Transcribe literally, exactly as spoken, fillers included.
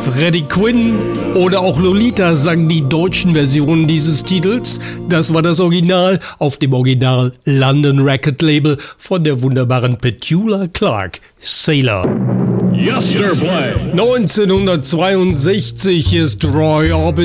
Freddie Quinn oder auch Lolita sangen die deutschen Versionen dieses Titels. Das war das Original auf dem Original London Record Label von der wunderbaren Petula Clark, Sailor. Yesterplay. neunzehnhundertzweiundsechzig ist Roy Orbison